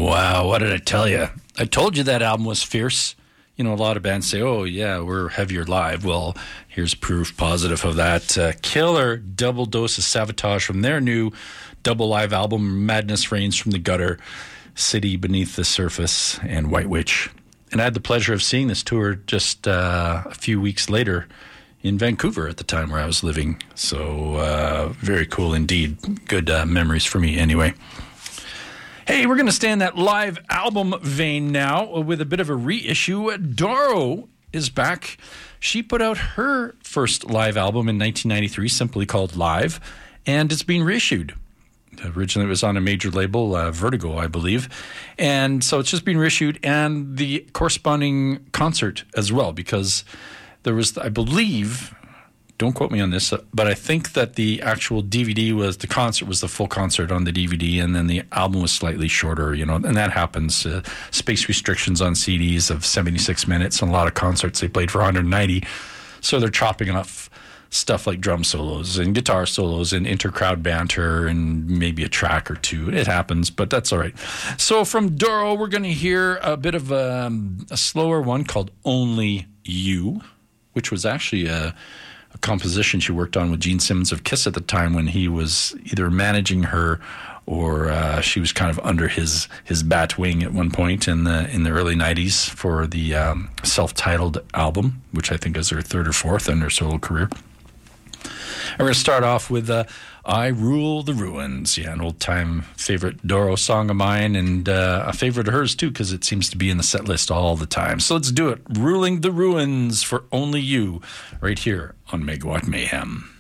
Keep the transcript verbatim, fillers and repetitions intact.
Wow, what did I tell you? I told you that album was fierce. You know, a lot of bands say, oh, yeah, we're heavier live. Well, here's proof positive of that. Uh, killer double dose of Savatage from their new double live album, Madness Reigns from the Gutter, City Beneath the Surface, and White Witch. And I had the pleasure of seeing this tour just uh, a few weeks later in Vancouver at the time where I was living. So uh, very cool indeed. Good uh, memories for me anyway. Hey, we're going to stay in that live album vein now with a bit of a reissue. Doro is back. She put out her first live album in nineteen ninety-three, simply called Live, and it's been reissued. Originally, it was on a major label, uh, Vertigo, I believe. And so it's just been reissued, and the corresponding concert as well, because there was, I believe, don't quote me on this, but I think that the actual D V D was, the concert was the full concert on the D V D, and then the album was slightly shorter, you know, and that happens. Uh, space restrictions on C Ds of seventy-six minutes, and a lot of concerts they played for one hundred ninety. So they're chopping off stuff like drum solos and guitar solos and inter-crowd banter and maybe a track or two. It happens, but that's all right. So from Doro, we're going to hear a bit of um, a slower one called Only You, which was actually a a composition she worked on with Gene Simmons of Kiss at the time when he was either managing her or uh, she was kind of under his his bat wing at one point in the in the early nineties for the um, self-titled album, which I think is her third or fourth in her solo career. And we're going to start off with uh, I Rule the Ruins. Yeah, an old-time favorite Doro song of mine, and uh, a favorite of hers, too, because it seems to be in the set list all the time. So let's do it. Ruling the Ruins for Only You, right here on Megawatt Mayhem.